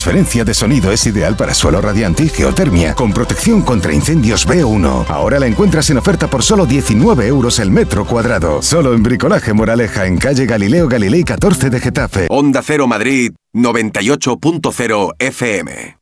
Transferencia de sonido es ideal para suelo radiante y geotermia, con protección contra incendios B1. Ahora la encuentras en oferta por solo 19 euros el metro cuadrado. Solo en Bricolaje Moraleja, en calle Galileo Galilei 14 de Getafe. Onda Cero Madrid, 98.0 FM.